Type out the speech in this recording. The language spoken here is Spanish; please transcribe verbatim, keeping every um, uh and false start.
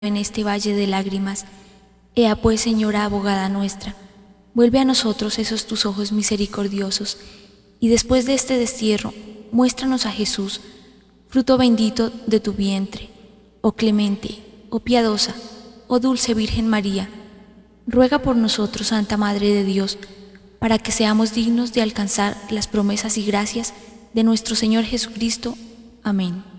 en este valle de lágrimas. Ea pues, Señora abogada nuestra, vuelve a nosotros esos tus ojos misericordiosos, y después de este destierro, muéstranos a Jesús, fruto bendito de tu vientre. Oh clemente, oh piadosa, oh dulce Virgen María, ruega por nosotros, Santa Madre de Dios, para que seamos dignos de alcanzar las promesas y gracias de nuestro Señor Jesucristo. Amén.